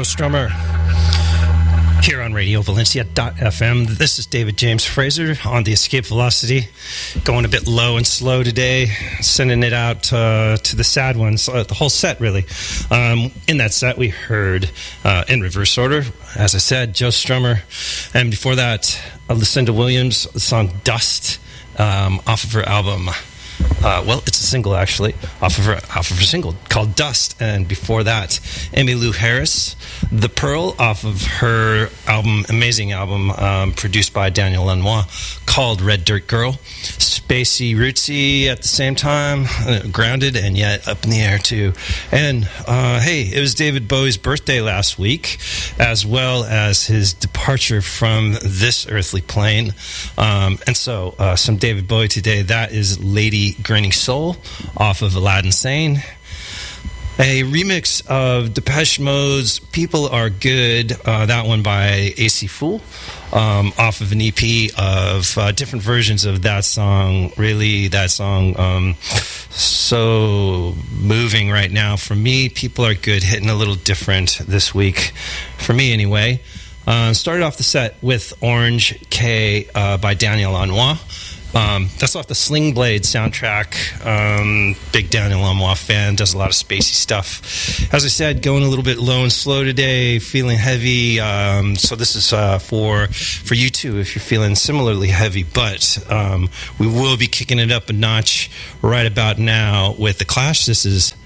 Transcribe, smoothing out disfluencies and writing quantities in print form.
Strummer here on Radio Valencia.fm. This is David James Fraser on the Escape Velocity, going a bit low and slow today, sending it out to the sad ones, the whole set really. In that set we heard, in reverse order, as I said, Joe Strummer, and before that, Lucinda Williams, the song Dust, off of her album. It's a single actually, off of her single called Dust, and before that, Emmylou Harris, The Pearl, off of her album, amazing album, produced by Daniel Lanois, called Red Dirt Girl. Spacey, rootsy at the same time, grounded and yet up in the air too. And hey, it was David Bowie's birthday last week, as well as his departure from this earthly plane. And so some David Bowie today. That is Lady Grinning Soul off of Aladdin Sane. A remix of Depeche Mode's People Are Good, that one by AC Fool, off of an EP of different versions of that song. Really, that song, so moving right now. For me, People Are Good, hitting a little different this week, for me anyway. Started off the set with Orange K by Daniel Lanois. That's off the Sling Blade soundtrack. Big Daniel Lanois fan, does a lot of spacey stuff. As I said, going a little bit low and slow today, feeling heavy. So this is for you too, if you're feeling similarly heavy. But we will be kicking it up a notch right about now with The Clash. This is